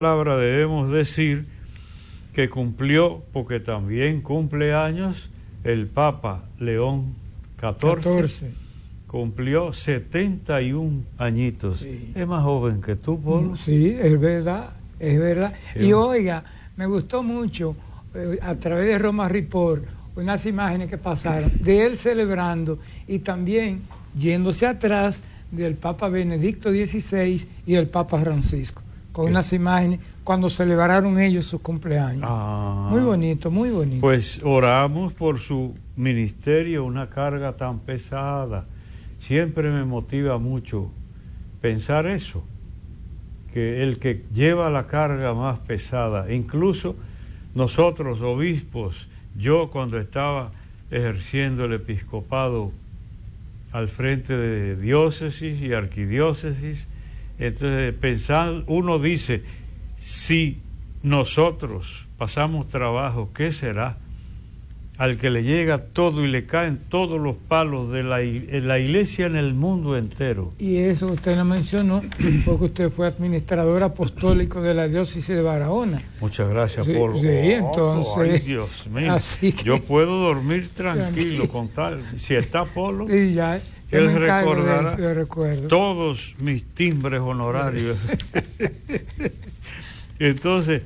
palabra debemos decir que cumplió, porque también cumple años, el Papa León XIV. Cumplió 71 añitos. Sí. Es más joven que tú, Polo. Sí, es verdad, es verdad. Sí. Y oiga, me gustó mucho, a través de Roma Report, unas imágenes que pasaron de él celebrando y también yéndose atrás del Papa Benedicto XVI y el Papa Francisco, con unas imágenes cuando celebraron ellos sus cumpleaños. Muy bonito, muy bonito. Pues oramos por su ministerio, una carga tan pesada. Siempre me motiva mucho pensar eso, que el que lleva la carga más pesada, incluso nosotros obispos, yo cuando estaba ejerciendo el episcopado al frente de diócesis y arquidiócesis, entonces pensando, uno dice, si nosotros pasamos trabajo, ¿qué será? Al que le llega todo y le caen todos los palos de la iglesia en el mundo entero. Y eso usted lo mencionó porque usted fue administrador apostólico de la diócesis de Barahona. Muchas gracias, Polo. Sí, entonces. Ay, Dios mío. Yo puedo dormir tranquilo con tal. Si está Polo, y ya, él recordará todos mis timbres honorarios. Entonces,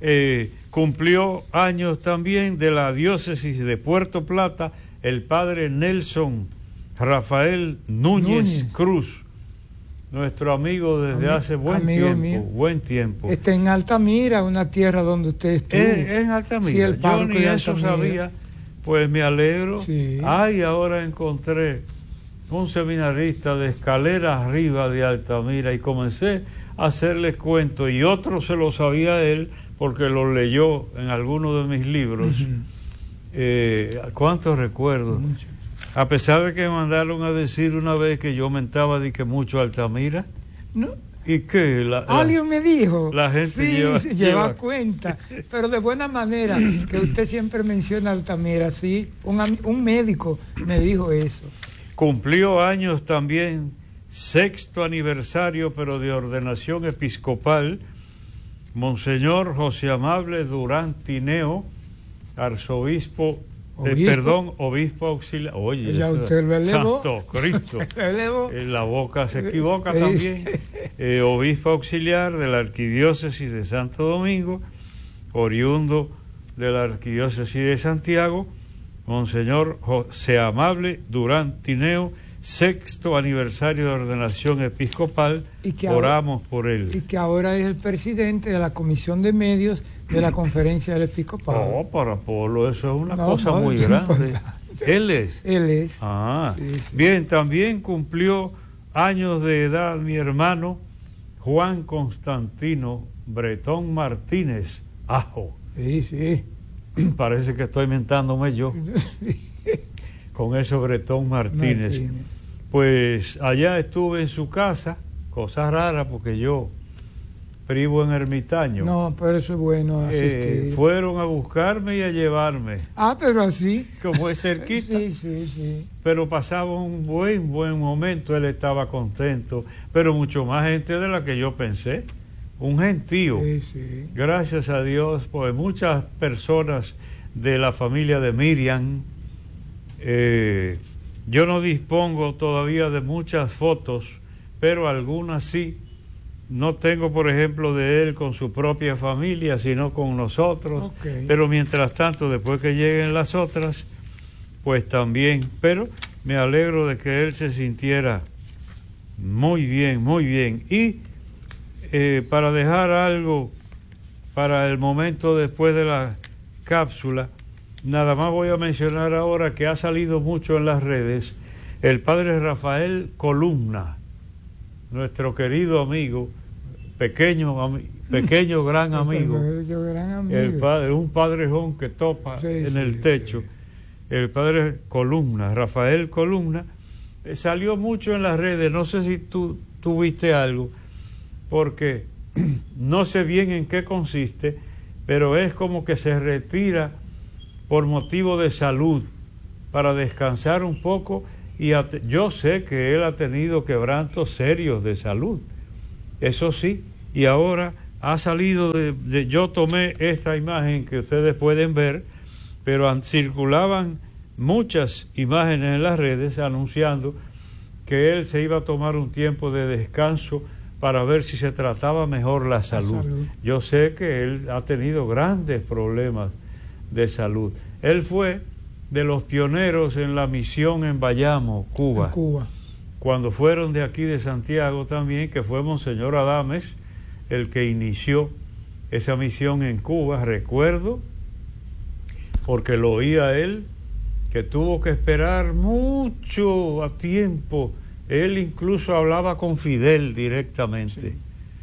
cumplió años también de la diócesis de Puerto Plata el padre Nelson Rafael Núñez Cruz, nuestro amigo desde hace buen tiempo. Está en Altamira, una tierra donde usted estuvo. En Altamira, sí, yo ni eso sabía, pues me alegro. Sí. Ay, ahora encontré un seminarista de Escalera Arriba de Altamira y comencé a hacerles cuento y otro se lo sabía él porque lo leyó en alguno de mis libros. ¿Cuántos recuerdos? A pesar de que me mandaron a decir una vez que yo mentaba de que mucho Altamira. No. ¿Y qué? Alguien me dijo. La gente lleva cuenta, pero de buena manera, que usted siempre menciona Altamira, sí. Un médico me dijo eso. Cumplió años también, 6º aniversario, pero de ordenación episcopal, Monseñor José Amable Durán Tineo, arzobispo, obispo auxiliar. Oye, ya usted lo elevó. Santo Cristo. La boca se equivoca también. Obispo auxiliar de la arquidiócesis de Santo Domingo, oriundo de la arquidiócesis de Santiago, Monseñor José Amable Durán Tineo, 6º aniversario de ordenación episcopal, oramos por él. Y que ahora es el presidente de la Comisión de Medios de la Conferencia del Episcopado. No, para Polo, eso es una cosa muy grande. ¿Él es? Él es. Sí. Bien, también cumplió años de edad mi hermano Juan Constantino Bretón Martínez Ajo. Sí. Parece que estoy mentándome yo. Con eso Bretón Martínez. Pues allá estuve en su casa, cosa rara porque yo privo en ermitaño. No, pero eso es bueno asistir. Fueron a buscarme y a llevarme. Pero así. Como es cerquita. Sí. Pero pasaba un buen momento, él estaba contento, pero mucho más gente de la que yo pensé. Un gentío. Sí. Gracias a Dios, pues muchas personas de la familia de Miriam. Yo no dispongo todavía de muchas fotos, pero algunas sí. No tengo, por ejemplo, de él con su propia familia, sino con nosotros. Okay. Pero mientras tanto, después que lleguen las otras, pues también. Pero me alegro de que él se sintiera muy bien. Y para dejar algo para el momento después de la cápsula, nada más voy a mencionar ahora que ha salido mucho en las redes el padre Rafael Columna, nuestro querido amigo, pequeño gran amigo, el padre, un padrejón que topa en el techo, el padre Columna, Rafael Columna, salió mucho en las redes, no sé si tú viste algo, porque no sé bien en qué consiste, pero es como que se retira por motivo de salud, para descansar un poco, y yo sé que él ha tenido quebrantos serios de salud, eso sí, y ahora ha salido yo tomé esta imagen que ustedes pueden ver, pero circulaban muchas imágenes en las redes anunciando que él se iba a tomar un tiempo de descanso para ver si se trataba mejor la salud. Yo sé que él ha tenido grandes problemas de salud. Él fue de los pioneros en la misión en Bayamo, Cuba. Cuando fueron de aquí de Santiago también, que fue Monseñor Adames el que inició esa misión en Cuba, recuerdo, porque lo oía él, que tuvo que esperar mucho a tiempo. Él incluso hablaba con Fidel directamente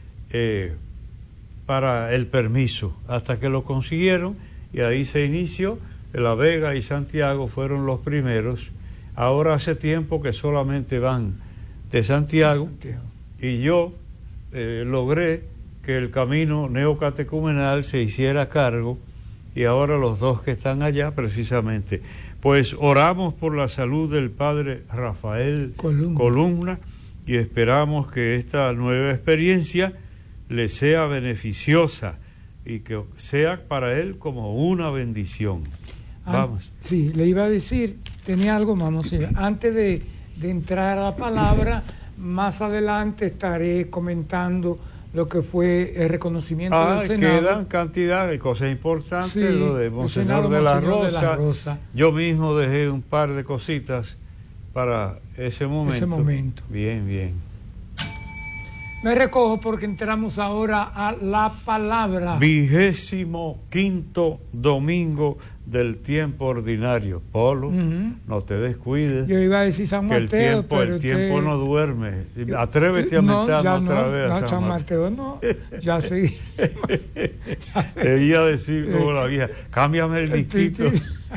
para el permiso, hasta que lo consiguieron, y ahí se inició. La Vega y Santiago fueron los primeros. Ahora hace tiempo que solamente van de Santiago. Y yo logré que el camino neocatecumenal se hiciera cargo, y ahora los dos que están allá precisamente. Pues oramos por la salud del padre Rafael Columna y esperamos que esta nueva experiencia le sea beneficiosa y que sea para él como una bendición. Vamos. Sí, le iba a decir, tenía algo más, Monseñor. Antes de entrar a la palabra, más adelante estaré comentando lo que fue el reconocimiento del Senado. Quedan cantidad de cosas importantes, sí, lo de Monseñor de la Rosa. Yo mismo dejé un par de cositas para ese momento. Bien, bien. Me recojo porque entramos ahora a la palabra. 25º domingo del tiempo ordinario. Polo, no te descuides. Yo iba a decir San Mateo, el tiempo no duerme. Atrévete a meternos otra vez a San Mateo. No, ya sí. Debía decir como la vieja, cámbiame el disquito.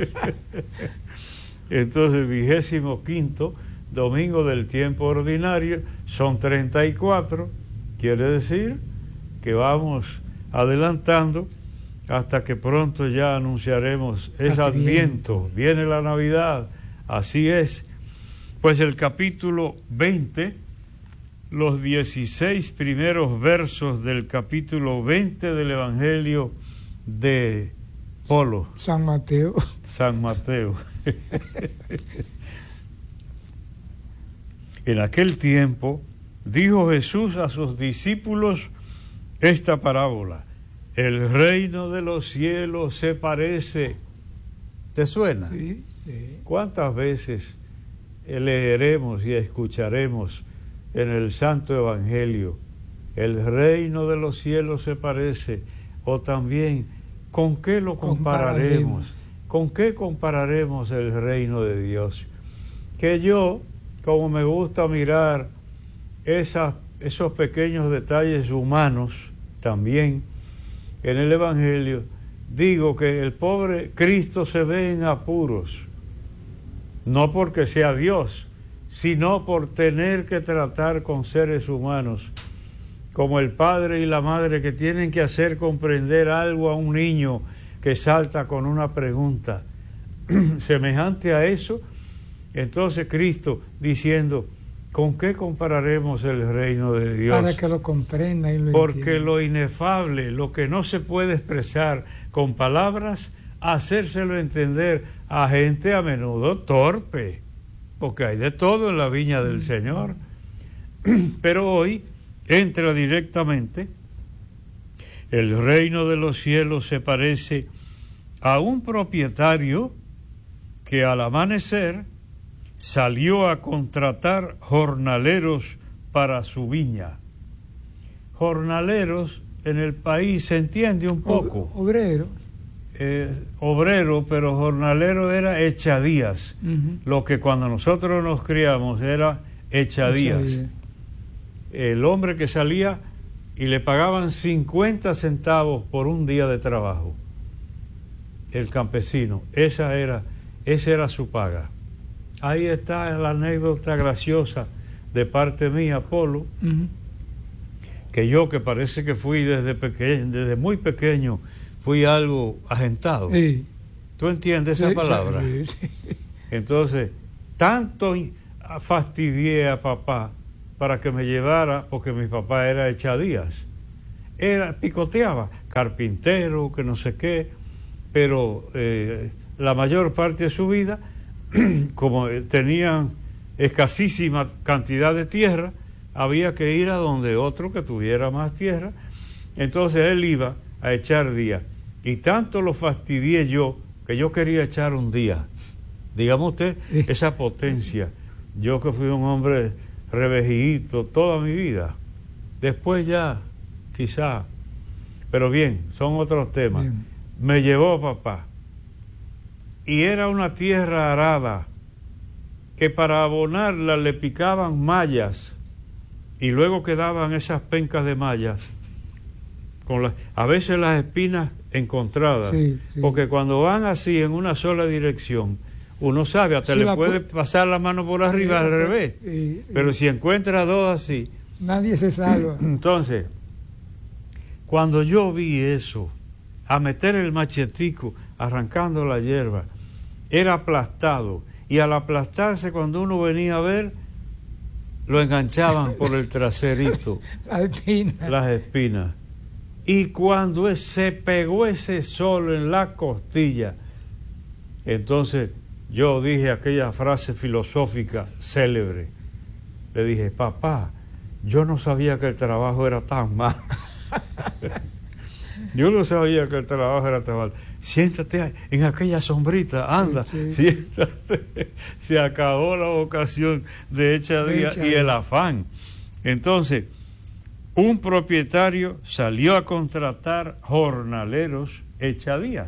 Entonces, 25º domingo del tiempo ordinario, son 34, quiere decir que vamos adelantando hasta que pronto ya anunciaremos el Adviento, viene la Navidad, así es. Pues el capítulo 20, los 16 primeros versos del capítulo 20 del Evangelio de Polo. San Mateo. En aquel tiempo dijo Jesús a sus discípulos esta parábola: el reino de los cielos se parece. ¿Te suena? Sí. ¿Cuántas veces leeremos y escucharemos en el Santo Evangelio el reino de los cielos se parece? O también, ¿con qué lo compararemos? ¿Con qué compararemos el reino de Dios? Que yo, como me gusta mirar esos pequeños detalles humanos también en el Evangelio, digo que el pobre Cristo se ve en apuros, no porque sea Dios, sino por tener que tratar con seres humanos, como el padre y la madre que tienen que hacer comprender algo a un niño que salta con una pregunta semejante a eso. Entonces Cristo diciendo, ¿con qué compararemos el reino de Dios? Para que lo comprenda y lo Porque entienda. Lo inefable, lo que no se puede expresar con palabras, hacérselo entender a gente a menudo torpe, porque hay de todo en la viña del Señor. Pero hoy entra directamente. El reino de los cielos se parece a un propietario que al amanecer salió a contratar jornaleros para su viña. Jornaleros en el país se entiende un poco. Obrero. Obrero, pero jornalero era echadías. Lo que cuando nosotros nos criamos era echadías. El hombre que salía y le pagaban 50 centavos por un día de trabajo. El campesino, esa era su paga. Ahí está la anécdota graciosa de parte mía, Polo, que yo, que parece que fui desde muy pequeño, fui algo agentado. Sí. ¿Tú entiendes esa palabra? Sí. Entonces, tanto fastidié a papá para que me llevara, porque mi papá era echadías. picoteaba, carpintero, que no sé qué, pero la mayor parte de su vida, como tenían escasísima cantidad de tierra, había que ir a donde otro que tuviera más tierra. Entonces él iba a echar día, y tanto lo fastidié yo que yo quería echar un día. Dígame usted esa potencia. Yo que fui un hombre revejidito toda mi vida, después ya quizá, pero bien, son otros temas. Bien. Me llevó papá, y era una tierra arada que para abonarla le picaban mallas, y luego quedaban esas pencas de mallas con a veces las espinas encontradas, sí. Porque cuando van así en una sola dirección, uno sabe, hasta le puede pasar la mano por arriba al revés, pero si encuentra dos así, nadie se salva. Entonces, cuando yo vi eso, a meter el machetico arrancando la hierba, era aplastado, y al aplastarse, cuando uno venía a ver, lo enganchaban por el traserito, las espinas. Y cuando se pegó ese sol en la costilla, entonces yo dije aquella frase filosófica célebre. Le dije, papá, yo no sabía que el trabajo era tan malo. Yo no sabía que el trabajo era tan malo. Siéntate en aquella sombrita, anda, siéntate. Se acabó la vocación de echadía y el afán. Entonces, un propietario salió a contratar jornaleros echadías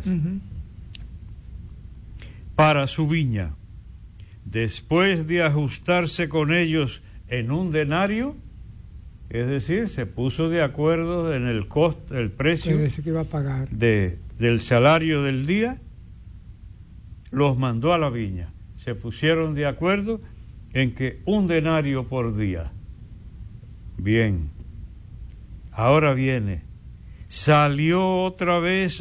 para su viña. Después de ajustarse con ellos en un denario, es decir, se puso de acuerdo en el costo, el precio que iba a pagar del salario del día, los mandó a la viña. Se pusieron de acuerdo en que un denario por día. Bien. Ahora viene, salió otra vez